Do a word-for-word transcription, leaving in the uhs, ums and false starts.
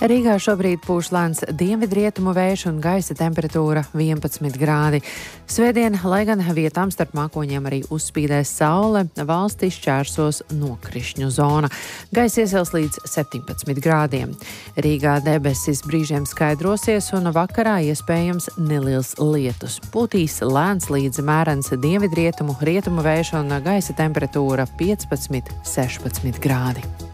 Rīgā šobrīd pūš lēns dienvidrietumu vējš un gaisa temperatūra vienpadsmit grādi. Svētdien, lai gan vietām starp mākoņiem arī uzspīdēs saule, valsti šķērsos nokrišņu zona. Gaisa iesils līdz septiņpadsmit grādiem. Rīgā debesis brīžiem skaidrosies un vakarā iespējams neliels lietus. Pūtīs lēns līdz mērens dienvidrietumu, rietumu vējš un gaisa temperatūra piecpadsmit līdz sešpadsmit grādi.